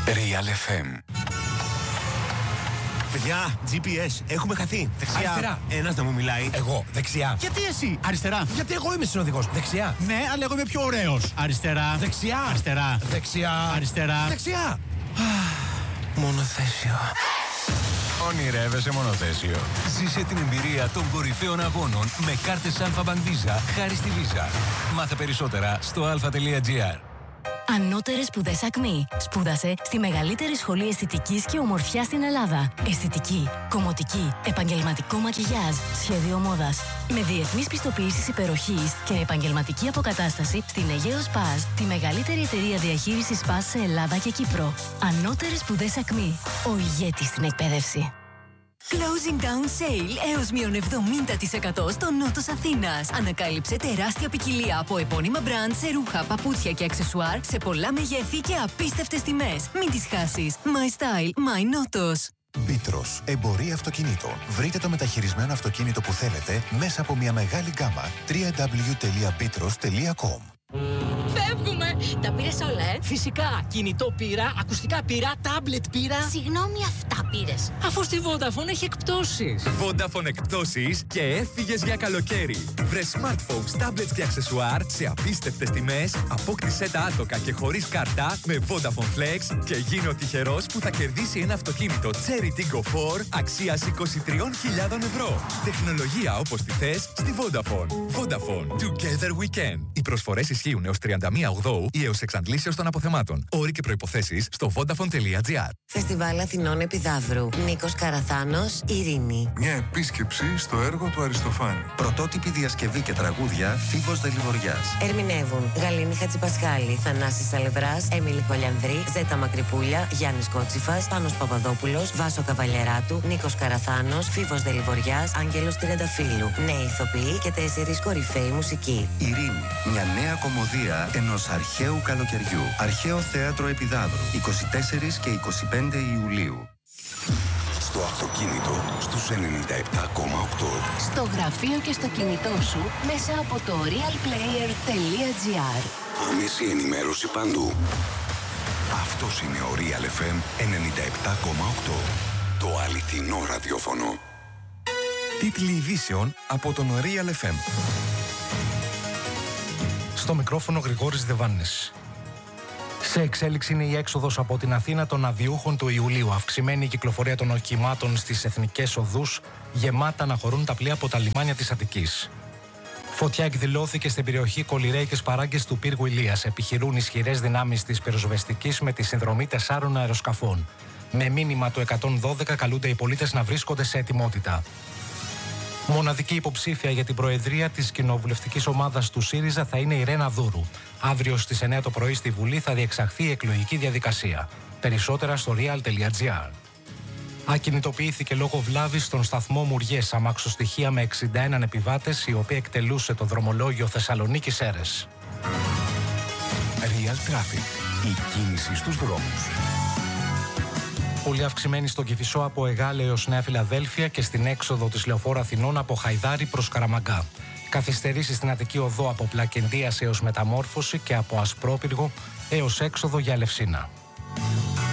Real FM. Παιδιά, GPS, έχουμε χαθεί. Δεξιά. Αριστερά. Ένας να μου μιλάει. Εγώ, δεξιά. Γιατί εσύ? Αριστερά. Γιατί εγώ είμαι συνοδηγός. Δεξιά. Ναι, αλλά εγώ είμαι πιο ωραίος. Αριστερά. Δεξιά. Αριστερά. Δεξιά. Αριστερά. Δεξιά. Μονοθέσιο. Ονειρεύεσαι μονοθέσιο. Ζήσε την εμπειρία των κορυφαίων αγώνων με κάρτες Alpha Bank Visa χάρη στη Visa. Μάθε περισσότερα στο alpha.gr. Ανώτερες σπουδές ΑΚΜΗ. Σπούδασε στη μεγαλύτερη σχολή αισθητικής και ομορφιάς στην Ελλάδα. Αισθητική, κομμωτική, επαγγελματικό μακιγιάζ, σχέδιο μόδας. Με διεθνείς πιστοποιήσεις υπεροχής και επαγγελματική αποκατάσταση στην Αιγαίο Σπάζ, τη μεγαλύτερη εταιρεία διαχείρισης Σπάζ σε Ελλάδα και Κύπρο. Ανώτερες σπουδές ΑΚΜΗ. Ο ηγέτης στην εκπαίδευση. Closing Down Sale έως μείον 70% στο νότος Αθήνας. Ανακάλυψε τεράστια ποικιλία από επώνυμα μπραντ σε ρούχα, παπούτσια και αξεσουάρ σε πολλά μεγέθη και απίστευτες τιμές. Μην τις χάσεις. My Style, My Notos. Μπίτρος, εμπορία αυτοκινήτων. Βρείτε το μεταχειρισμένο αυτοκίνητο που θέλετε μέσα από μια μεγάλη γκάμα. www.bitros.com. Φεύγουμε! Τα πήρες όλα, Φυσικά! Κινητό πήρα, ακουστικά πήρα, τάμπλετ πήρα. Συγγνώμη, αυτά πήρες. Αφού στη Vodafone έχει εκπτώσεις. Vodafone εκπτώσεις και έφυγες για καλοκαίρι. Βρε smartphones, tablets και αξεσουάρ σε απίστευτες τιμές. Απόκτησέ τα άτοκα και χωρίς κάρτα με Vodafone Flex και γίνε ο τυχερός που θα κερδίσει ένα αυτοκίνητο Cherry Tiggo 4 αξίας 23.000 ευρώ. Τεχνολογία όπως τη θες στη Vodafone. Vodafone. Together we can. Οι προσφορές ισχύουν έως 31 Οκτώου ή έως εξαντλήσεως των αποθεμάτων. Όροι και προϋποθέσεις στο vodafone.gr. Φεστιβάλ Αθηνών Επιδαύρου. Νίκος Καραθάνος, Ειρήνη. Μια επίσκεψη στο έργο του Αριστοφάνη. Πρωτότυπη διασκευή και τραγούδια Φίβος Δελιβοριάς. Ερμηνεύουν Γαλήνη Χατζηπασχάλη, Θανάσης Σαλευράς, Έμιλη Χολιανδρή, Ζέτα Μακρυπούλια, Γιάννης Κότσιφας, Πάνος Παπαδόπουλος, Βάσο Καβαλιεράτου, Νίκος Καραθάνος, Φίβος Δελιβοριάς, Άγγελος Τριανταφύλου. Νέοι ηθοποιοί και 4 κορυφαίοι μουσικοί. Ειρήνη. Μια νέα κομμωδία ενός αρχαίου καλοκαιριού. Αρχαίο Θέατρο Επιδαύρου. 24 και 25 Ιουλίου. Στο αυτοκίνητο στους 97,8. Στο γραφείο και στο κινητό σου μέσα από το realplayer.gr. Άμεση ενημέρωση παντού. Αυτός είναι ο Real FM 97,8. Το αληθινό ραδιόφωνο. Τίτλοι ειδήσεων από τον Real FM. Στο μικρόφωνο Γρηγόρης Δεβάνης. Σε εξέλιξη είναι η έξοδος από την Αθήνα των αδιούχων του Ιουλίου. Αυξημένη η κυκλοφορία των οχημάτων στις εθνικές οδούς, γεμάτα να χωρούν τα πλοία από τα λιμάνια της Αττικής. Φωτιά εκδηλώθηκε στην περιοχή Κολυρέικες Παράγκες του πύργου Ηλίας. Επιχειρούν ισχυρές δυνάμεις της πυροσβεστικής με τη συνδρομή 4 αεροσκαφών. Με μήνυμα το 112 καλούνται οι πολίτες να βρίσκονται σε ετοιμότητα. Μοναδική υποψήφια για την προεδρία της κοινοβουλευτικής ομάδας του ΣΥΡΙΖΑ θα είναι η Ρένα Δούρου. Αύριο στις 9 το πρωί στη Βουλή θα διεξαχθεί η εκλογική διαδικασία. Περισσότερα στο real.gr. Ακινητοποιήθηκε λόγω βλάβης στον σταθμό Μουριές αμαξοστοιχεία με 61 επιβάτες, η οποία εκτελούσε το δρομολόγιο Θεσσαλονίκης Έρες. Real Traffic. Η κίνηση στους δρόμους. Πολύ αυξημένη στον Κηφισό από Εγάλε έως Νέα Φιλαδέλφια και στην έξοδο της Λεωφόρου Αθηνών από Χαϊδάρι προς Καραμαγκά. Καθυστερήσεις στην Αττική Οδό από Πλακεντίας έως Μεταμόρφωση και από Ασπρόπυργο έως έξοδο για Ελευσίνα.